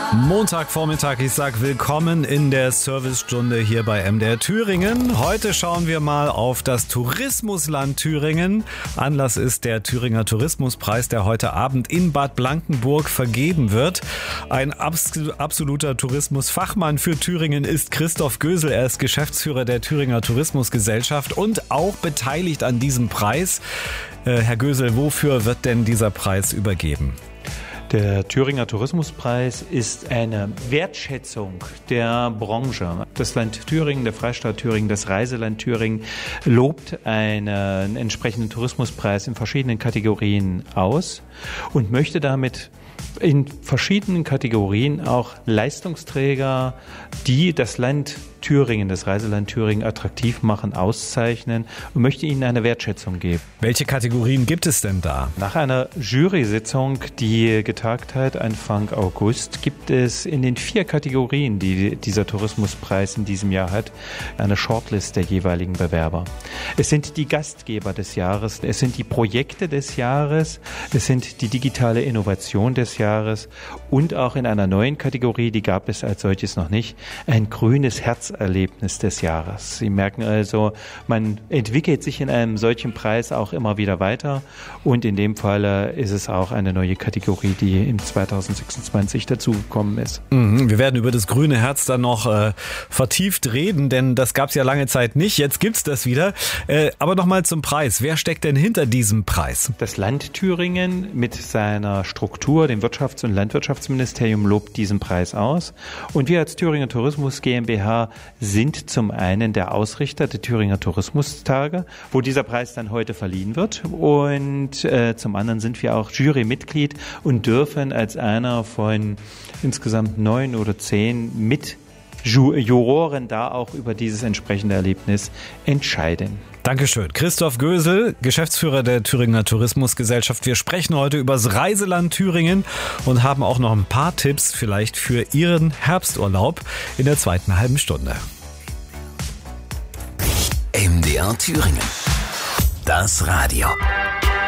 Montagvormittag, ich sag willkommen in der Servicestunde hier bei MDR Thüringen. Heute schauen wir mal auf das Tourismusland Thüringen. Anlass ist der Thüringer Tourismuspreis, der heute Abend in Bad Blankenburg vergeben wird. Ein absoluter Tourismusfachmann für Thüringen ist Christoph Gösel. Er ist Geschäftsführer der Thüringer Tourismusgesellschaft und auch beteiligt an diesem Preis. Herr Gösel, wofür wird denn dieser Preis übergeben? Der Thüringer Tourismuspreis ist eine Wertschätzung der Branche. Das Land Thüringen, der Freistaat Thüringen, das Reiseland Thüringen lobt einen entsprechenden Tourismuspreis in verschiedenen Kategorien aus und möchte damit in verschiedenen Kategorien auch Leistungsträger, die das Land Thüringen, das Reiseland Thüringen attraktiv machen, auszeichnen und möchte ihnen eine Wertschätzung geben. Welche Kategorien gibt es denn da? Nach einer Jury-Sitzung, die getagt hat Anfang August, gibt es in den 4 Kategorien, die dieser Tourismuspreis in diesem Jahr hat, eine Shortlist der jeweiligen Bewerber. Es sind die Gastgeber des Jahres, es sind die Projekte des Jahres, es sind die digitale Innovation des Jahres und auch in einer neuen Kategorie, die gab es als solches noch nicht, ein grünes Herzerlebnis des Jahres. Sie merken also, man entwickelt sich in einem solchen Preis auch immer wieder weiter und in dem Fall ist es auch eine neue Kategorie, die im 2026 dazugekommen ist. Wir werden über das grüne Herz dann noch vertieft reden, denn das gab es ja lange Zeit nicht. Jetzt gibt's das wieder. Aber nochmal zum Preis. Wer steckt denn hinter diesem Preis? Das Land Thüringen mit seiner Struktur, dem Wirtschafts- und Landwirtschaftsministerium, lobt diesen Preis aus. Und wir als Thüringer Tourismus GmbH sind zum einen der Ausrichter der Thüringer Tourismustage, wo dieser Preis dann heute verliehen wird. Und zum anderen sind wir auch Jurymitglied und dürfen als einer von insgesamt 9 oder 10 Juroren da auch über dieses entsprechende Erlebnis entscheiden. Dankeschön. Christoph Gösel, Geschäftsführer der Thüringer Tourismusgesellschaft. Wir sprechen heute über das Reiseland Thüringen und haben auch noch ein paar Tipps vielleicht für Ihren Herbsturlaub in der zweiten halben Stunde. MDR Thüringen. Das Radio.